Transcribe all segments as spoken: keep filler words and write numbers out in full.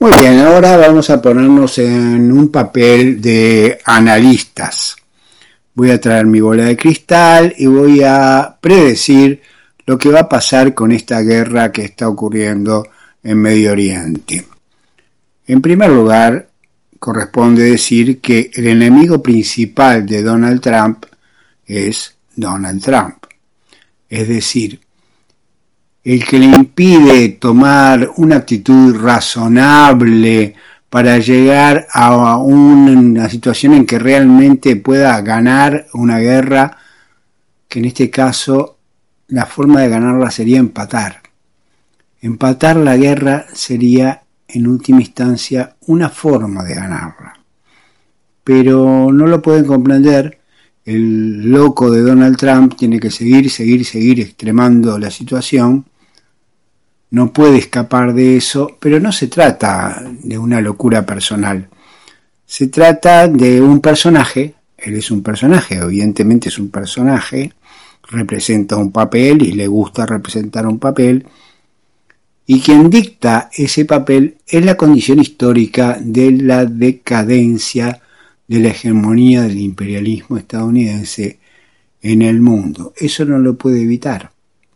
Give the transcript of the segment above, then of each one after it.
Muy bien, ahora vamos a ponernos en un papel de analistas. Voy a traer mi bola de cristal y voy a predecir lo que va a pasar con esta guerra que está ocurriendo en Medio Oriente. En primer lugar, corresponde decir que el enemigo principal de Donald Trump es Donald Trump. Es decir, el que le impide tomar una actitud razonable para llegar a una situación en que realmente pueda ganar una guerra, que en este caso la forma de ganarla sería empatar. Empatar la guerra sería en última instancia una forma de ganarla. Pero no lo pueden comprender. El loco de Donald Trump tiene que seguir, seguir, seguir extremando la situación. No puede escapar de eso, pero no se trata de una locura personal. Se trata de un personaje, él es un personaje, evidentemente es un personaje, representa un papel y le gusta representar un papel, y quien dicta ese papel es la condición histórica de la decadencia de la hegemonía del imperialismo estadounidense en el mundo. Eso no lo puede evitar.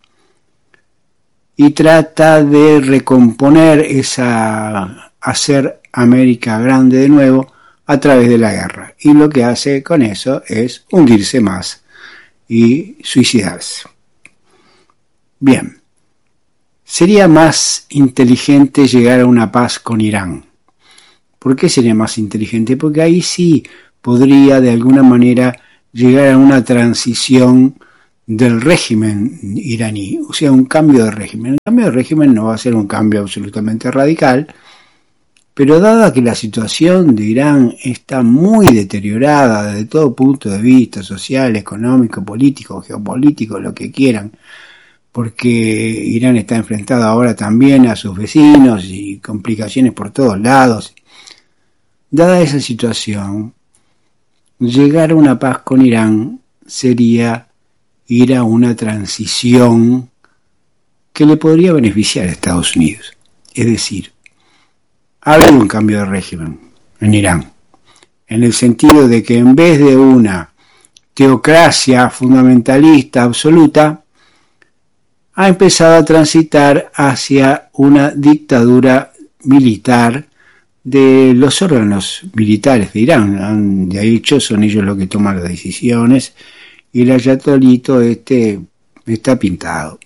Y trata de recomponer esa, hacer América grande de nuevo a través de la guerra. Y lo que hace con eso es hundirse más y suicidarse. Bien, sería más inteligente llegar a una paz con Irán. ¿Por qué sería más inteligente? Porque ahí sí podría de alguna manera llegar a una transición del régimen iraní, o sea, un cambio de régimen. El cambio de régimen no va a ser un cambio absolutamente radical, pero dada que la situación de Irán está muy deteriorada desde todo punto de vista, social, económico, político, geopolítico, lo que quieran, porque Irán está enfrentado ahora también a sus vecinos y complicaciones por todos lados. Dada esa situación, llegar a una paz con Irán sería ir a una transición que le podría beneficiar a Estados Unidos. Es decir, ha habido un cambio de régimen en Irán, en el sentido de que en vez de una teocracia fundamentalista absoluta, ha empezado a transitar hacia una dictadura militar de los órganos militares de Irán. De hecho, son ellos los que toman las decisiones, y el ayatolito este está pintado.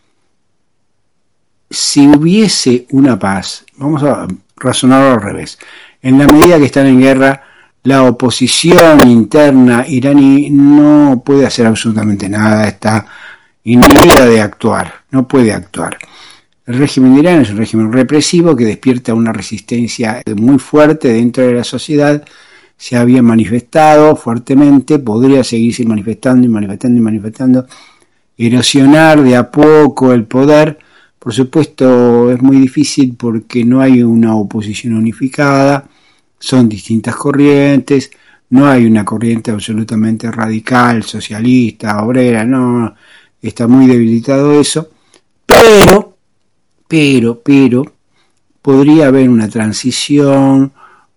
Si hubiese una paz, vamos a razonarlo al revés, en la medida que están en guerra, la oposición interna iraní no puede hacer absolutamente nada, está inhibida de actuar, no puede actuar. El régimen de Irán es un régimen represivo que despierta una resistencia muy fuerte dentro de la sociedad. Se había manifestado fuertemente, podría seguirse manifestando y manifestando y manifestando, erosionar de a poco el poder. Por supuesto es muy difícil porque no hay una oposición unificada, son distintas corrientes, no hay una corriente absolutamente radical, socialista, obrera, no, está muy debilitado eso, pero, pero, pero, podría haber una transición,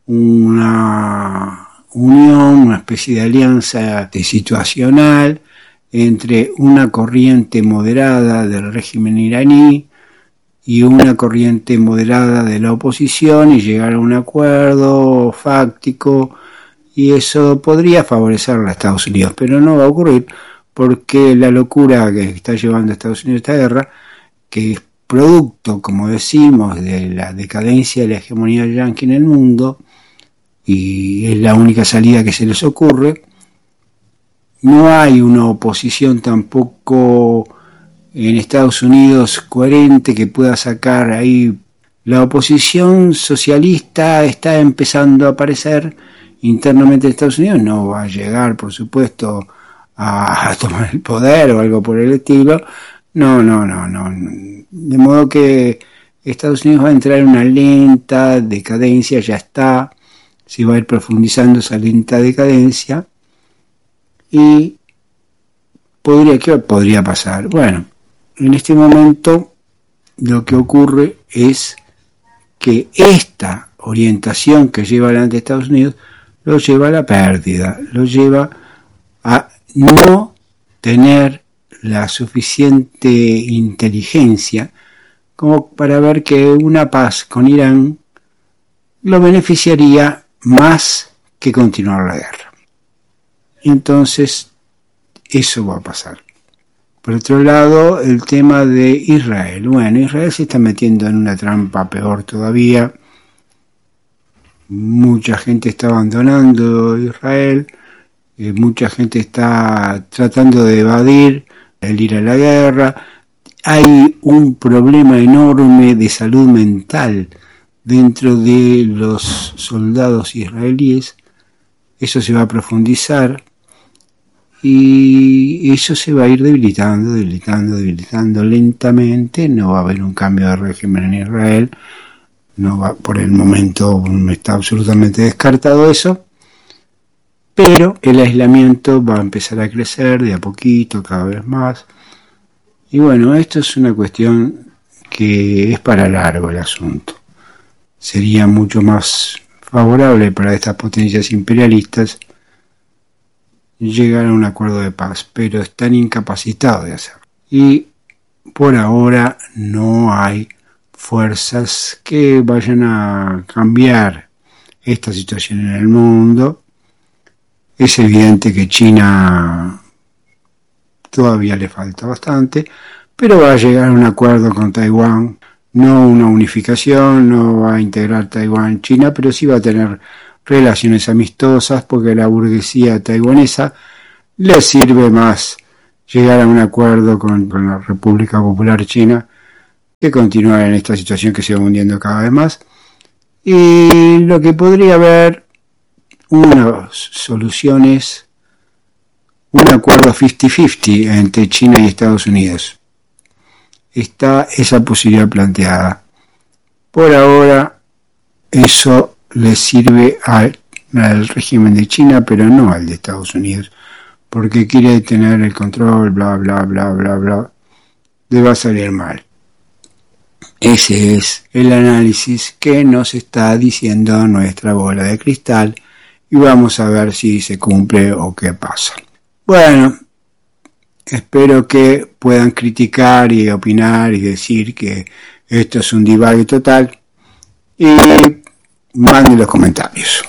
una unión, una especie de alianza situacional entre una corriente moderada del régimen iraní y una corriente moderada de la oposición y llegar a un acuerdo fáctico, y eso podría favorecer a Estados Unidos, pero no va a ocurrir porque la locura que está llevando a Estados Unidos esta guerra, que es producto, como decimos, de la decadencia de la hegemonía yanqui en el mundo, y es la única salida que se les ocurre. No hay una oposición tampoco en Estados Unidos coherente que pueda sacar ahí. La oposición socialista está empezando a aparecer internamente en Estados Unidos, no va a llegar, por supuesto, a, a tomar el poder o algo por el estilo. No, no, no, no. De modo que Estados Unidos va a entrar en una lenta decadencia, ya está. Se va a ir profundizando esa lenta decadencia. Y podría, ¿qué podría pasar? Bueno, en este momento lo que ocurre es que esta orientación que lleva adelante Estados Unidos lo lleva a la pérdida, lo lleva a no tener la suficiente inteligencia como para ver que una paz con Irán lo beneficiaría más que continuar la guerra. Entonces, eso va a pasar. Por otro lado, el tema de Israel. Bueno, Israel se está metiendo en una trampa peor todavía. Mucha gente está abandonando Israel, eh, mucha gente está tratando de evadir el ir a la guerra. Hay un problema enorme de salud mental dentro de los soldados israelíes. Eso se va a profundizar y eso se va a ir debilitando, debilitando, debilitando lentamente. No va a haber un cambio de régimen en Israel. No va, por el momento está absolutamente descartado eso, pero el aislamiento va a empezar a crecer de a poquito, cada vez más. Y bueno, esto es una cuestión que es para largo el asunto. Sería mucho más favorable para estas potencias imperialistas llegar a un acuerdo de paz, pero están incapacitados de hacerlo. Y por ahora no hay fuerzas que vayan a cambiar esta situación en el mundo. Es evidente que China todavía le falta bastante, pero va a llegar a un acuerdo con Taiwán, no una unificación, no va a integrar Taiwán en China, pero sí va a tener relaciones amistosas, porque a la burguesía taiwanesa le sirve más llegar a un acuerdo con, con la República Popular China que continuar en esta situación que se va hundiendo cada vez más. Y lo que podría haber una solución es un acuerdo cincuenta cincuenta entre China y Estados Unidos. Está esa posibilidad planteada. Por ahora eso le sirve al, al régimen de China, pero no al de Estados Unidos, porque quiere tener el control, bla, bla, bla, bla, bla. Le va a salir mal. Ese es el análisis que nos está diciendo nuestra bola de cristal y vamos a ver si se cumple o qué pasa. Bueno, espero que puedan criticar y opinar y decir que esto es un divague total y manden los comentarios.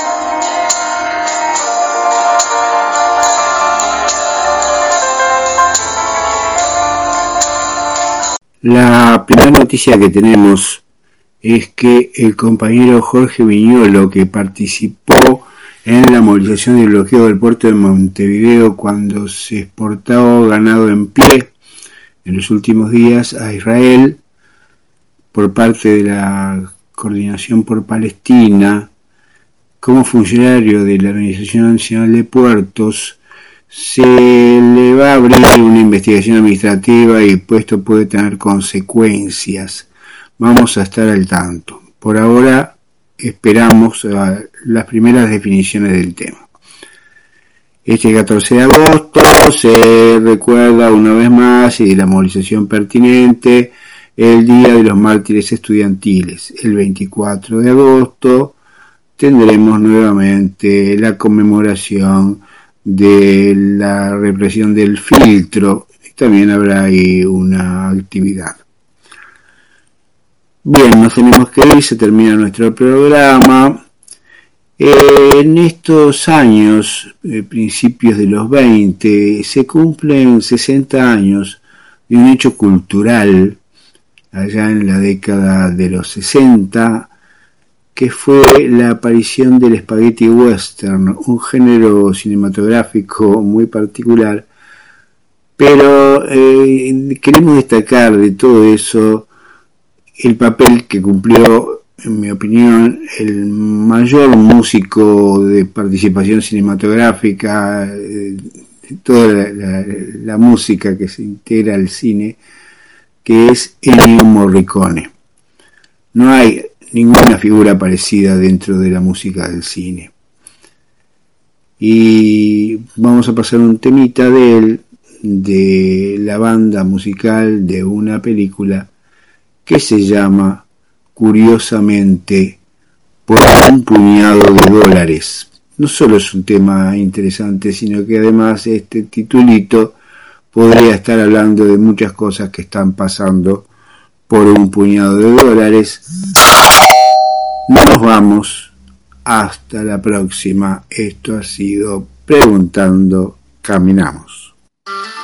La primera noticia que tenemos es que el compañero Jorge Viñolo, que participó en la movilización del bloqueo del puerto de Montevideo cuando se exportó ganado en pie en los últimos días a Israel por parte de la Coordinación por Palestina, como funcionario de la Organización Nacional de Puertos, se le va a abrir una investigación administrativa y esto puede tener consecuencias. Vamos a estar al tanto. Por ahora esperamos uh, las primeras definiciones del tema. Este catorce de agosto se recuerda una vez más y de la movilización pertinente el Día de los Mártires Estudiantiles. El veinticuatro de agosto tendremos nuevamente la conmemoración de la represión del filtro. También habrá ahí una actividad. Bien, nos tenemos que ir, se termina nuestro programa. Eh, en estos años, eh, principios de los veinte, se cumplen sesenta años de un hecho cultural, allá en la década de los sesenta, que fue la aparición del spaghetti western, un género cinematográfico muy particular, pero eh, queremos destacar de todo eso el papel que cumplió, en mi opinión, el mayor músico de participación cinematográfica, eh, de toda la, la, la música que se integra al cine, que es Ennio Morricone. No hay ninguna figura parecida dentro de la música del cine. Y vamos a pasar un temita de él, de la banda musical de una película que se llama curiosamente, por un puñado de dólares. No solo es un tema interesante, sino que además este titulito podría estar hablando de muchas cosas que están pasando por un puñado de dólares. Nos vamos. Hasta la próxima. Esto ha sido Preguntando Caminamos.